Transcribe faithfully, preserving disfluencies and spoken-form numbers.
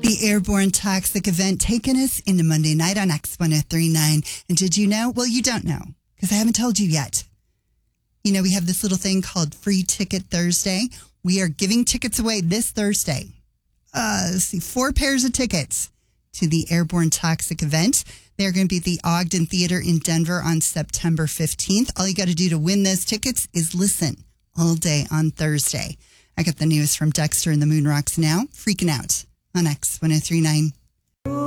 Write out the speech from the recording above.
The Airborne Toxic event taking us into Monday night on X one oh three point nine. And did you know? Well, you don't know because I haven't told you yet. You know, we have this little thing called Free Ticket Thursday. We are giving tickets away this Thursday. Uh, let's see, four pairs of tickets to the Airborne Toxic event. They're going to be at the Ogden Theater in Denver on September fifteenth. All you got to do to win those tickets is listen all day on Thursday. I got the news from Dexter and the Moon Rocks now. Freaking out on X one oh three point nine.